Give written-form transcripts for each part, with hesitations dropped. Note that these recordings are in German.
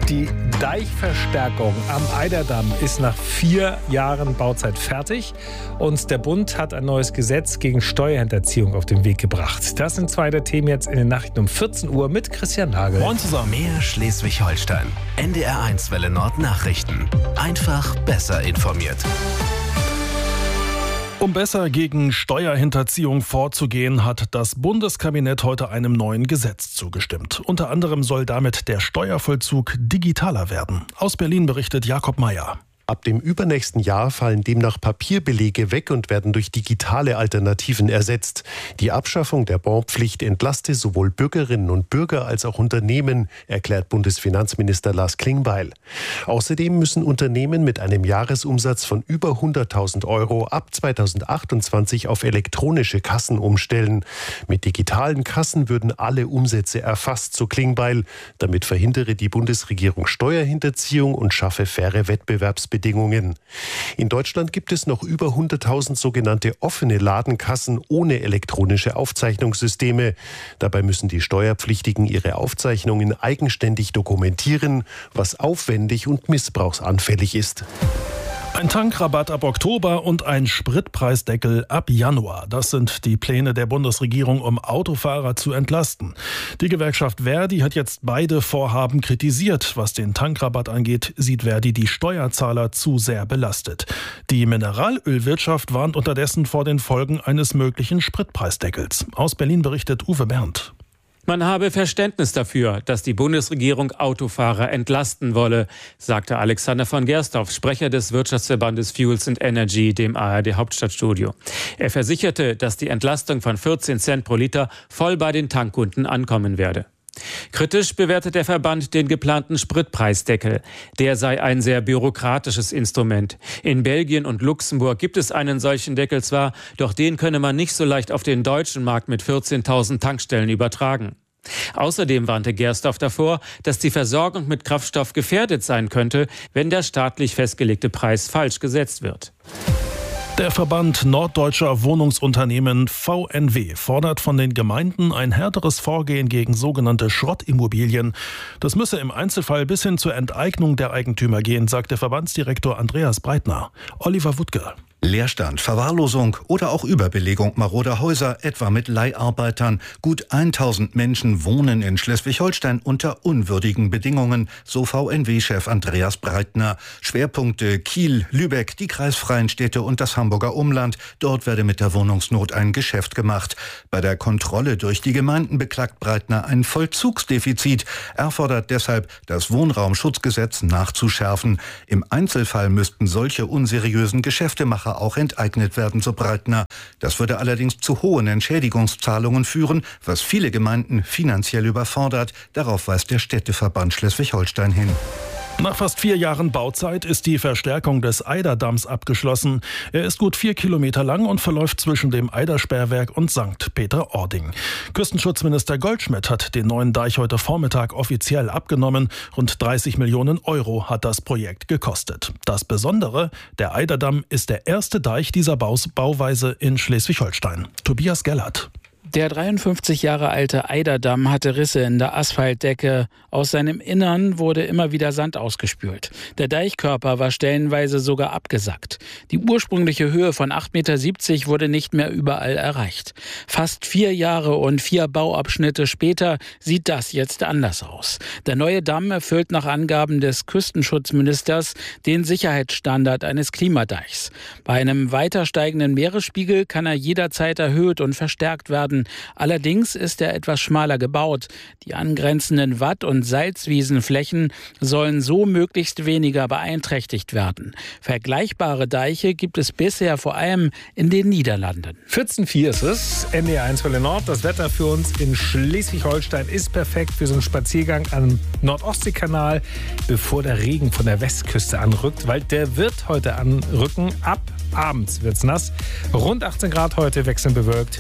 Die Deichverstärkung am Eiderdamm ist nach 4 Jahren Bauzeit fertig und der Bund hat ein neues Gesetz gegen Steuerhinterziehung auf den Weg gebracht. Das sind 2 der Themen jetzt in den Nachrichten um 14 Uhr mit Christian Nagel. Moin zusammen. Mehr Schleswig-Holstein. NDR1 Welle Nord Nachrichten. Einfach besser informiert. Um besser gegen Steuerhinterziehung vorzugehen, hat das Bundeskabinett heute einem neuen Gesetz zugestimmt. Unter anderem soll damit der Steuervollzug digitaler werden. Aus Berlin berichtet Jakob Mayer. Ab dem übernächsten Jahr fallen demnach Papierbelege weg und werden durch digitale Alternativen ersetzt. Die Abschaffung der Bonpflicht entlaste sowohl Bürgerinnen und Bürger als auch Unternehmen, erklärt Bundesfinanzminister Lars Klingbeil. Außerdem müssen Unternehmen mit einem Jahresumsatz von über 100.000 Euro ab 2028 auf elektronische Kassen umstellen. Mit digitalen Kassen würden alle Umsätze erfasst, so Klingbeil. Damit verhindere die Bundesregierung Steuerhinterziehung und schaffe faire Wettbewerbsbedingungen. In Deutschland gibt es noch über 100.000 sogenannte offene Ladenkassen ohne elektronische Aufzeichnungssysteme. Dabei müssen die Steuerpflichtigen ihre Aufzeichnungen eigenständig dokumentieren, was aufwendig und missbrauchsanfällig ist. Ein Tankrabatt ab Oktober und ein Spritpreisdeckel ab Januar. Das sind die Pläne der Bundesregierung, um Autofahrer zu entlasten. Die Gewerkschaft Verdi hat jetzt beide Vorhaben kritisiert. Was den Tankrabatt angeht, sieht Verdi die Steuerzahler zu sehr belastet. Die Mineralölwirtschaft warnt unterdessen vor den Folgen eines möglichen Spritpreisdeckels. Aus Berlin berichtet Uwe Berndt. Man habe Verständnis dafür, dass die Bundesregierung Autofahrer entlasten wolle, sagte Alexander von Gersdorf, Sprecher des Wirtschaftsverbandes Fuels and Energy, dem ARD Hauptstadtstudio. Er versicherte, dass die Entlastung von 14 Cent pro Liter voll bei den Tankkunden ankommen werde. Kritisch bewertet der Verband den geplanten Spritpreisdeckel. Der sei ein sehr bürokratisches Instrument. In Belgien und Luxemburg gibt es einen solchen Deckel zwar, doch den könne man nicht so leicht auf den deutschen Markt mit 14.000 Tankstellen übertragen. Außerdem warnte Gersdorf davor, dass die Versorgung mit Kraftstoff gefährdet sein könnte, wenn der staatlich festgelegte Preis falsch gesetzt wird. Der Verband Norddeutscher Wohnungsunternehmen VNW fordert von den Gemeinden ein härteres Vorgehen gegen sogenannte Schrottimmobilien. Das müsse im Einzelfall bis hin zur Enteignung der Eigentümer gehen, sagte Verbandsdirektor Andreas Breitner. Oliver Wuttke. Leerstand, Verwahrlosung oder auch Überbelegung maroder Häuser, etwa mit Leiharbeitern. Gut 1000 Menschen wohnen in Schleswig-Holstein unter unwürdigen Bedingungen, so VNW-Chef Andreas Breitner. Schwerpunkte Kiel, Lübeck, die kreisfreien Städte und das Hamburger Umland. Dort werde mit der Wohnungsnot ein Geschäft gemacht. Bei der Kontrolle durch die Gemeinden beklagt Breitner ein Vollzugsdefizit. Er fordert deshalb, das Wohnraumschutzgesetz nachzuschärfen. Im Einzelfall müssten solche unseriösen Geschäftemacher auch enteignet werden, so Breitner. Das würde allerdings zu hohen Entschädigungszahlungen führen, was viele Gemeinden finanziell überfordert. Darauf weist der Städteverband Schleswig-Holstein hin. Nach fast 4 Jahren Bauzeit ist die Verstärkung des Eiderdamms abgeschlossen. Er ist gut 4 Kilometer lang und verläuft zwischen dem Eidersperrwerk und St. Peter-Ording. Küstenschutzminister Goldschmidt hat den neuen Deich heute Vormittag offiziell abgenommen. Rund 30 Millionen Euro hat das Projekt gekostet. Das Besondere, der Eiderdamm ist der erste Deich dieser Bauweise in Schleswig-Holstein. Tobias Gellert. Der 53 Jahre alte Eiderdamm hatte Risse in der Asphaltdecke. Aus seinem Innern wurde immer wieder Sand ausgespült. Der Deichkörper war stellenweise sogar abgesackt. Die ursprüngliche Höhe von 8,70 Meter wurde nicht mehr überall erreicht. Fast 4 Jahre und 4 Bauabschnitte später sieht das jetzt anders aus. Der neue Damm erfüllt nach Angaben des Küstenschutzministers den Sicherheitsstandard eines Klimadeichs. Bei einem weiter steigenden Meeresspiegel kann er jederzeit erhöht und verstärkt werden. Allerdings ist er etwas schmaler gebaut. Die angrenzenden Watt- und Salzwiesenflächen sollen so möglichst weniger beeinträchtigt werden. Vergleichbare Deiche gibt es bisher vor allem in den Niederlanden. 14,4 ist es. NDR1 Welle Nord. Das Wetter für uns in Schleswig-Holstein ist perfekt für so einen Spaziergang am Nord-Ostsee-Kanal, bevor der Regen von der Westküste anrückt, weil der wird heute anrücken. Ab abends wird's nass. Rund 18 Grad heute, wechselnd bewölkt.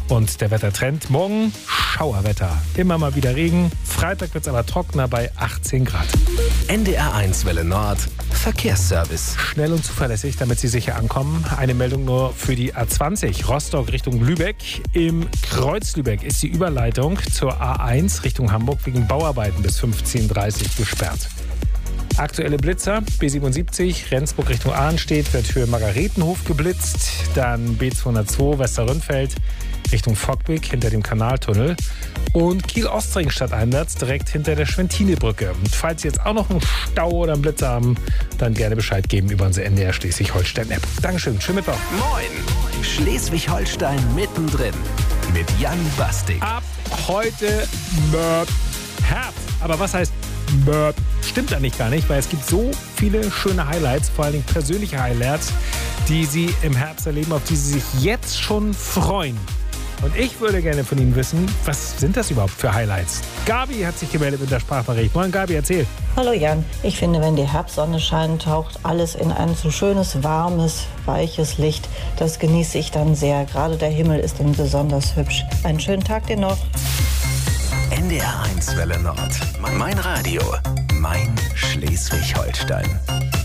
Und der Wettertrend, morgen Schauerwetter. Immer mal wieder Regen. Freitag wird es aber trockener bei 18 Grad. NDR1 Welle Nord, Verkehrsservice. Schnell und zuverlässig, damit Sie sicher ankommen. Eine Meldung nur für die A20, Rostock Richtung Lübeck. Im Kreuz Lübeck ist die Überleitung zur A1 Richtung Hamburg wegen Bauarbeiten bis 15:30 Uhr gesperrt. Aktuelle Blitzer, B77, Rendsburg Richtung Ahrenstedt, wird Höhe Margaretenhof geblitzt. Dann B202, Westerrünnfeld Richtung Fockwick hinter dem Kanaltunnel. Und Kiel-Ostring Stadteinsatz direkt hinter der Schwentinebrücke. Und falls Sie jetzt auch noch einen Stau oder einen Blitzer haben, dann gerne Bescheid geben über unsere NDR Schleswig-Holstein-App. Dankeschön, schönen Mittwoch. Moin, Schleswig-Holstein mittendrin mit Jan Bastik. Ab heute Herbst. Aber was heißt stimmt eigentlich gar nicht, weil es gibt so viele schöne Highlights, vor allem persönliche Highlights, die Sie im Herbst erleben, auf die Sie sich jetzt schon freuen. Und ich würde gerne von Ihnen wissen, was sind das überhaupt für Highlights? Gabi hat sich gemeldet mit der Sprachnachricht. Moin Gabi, erzähl. Hallo Jan, ich finde, wenn die Herbstsonne scheint, taucht alles in ein so schönes, warmes, weiches Licht. Das genieße ich dann sehr. Gerade der Himmel ist dann besonders hübsch. Einen schönen Tag dir noch. NDR1 Welle Nord. Mein Radio. Mein Schleswig-Holstein.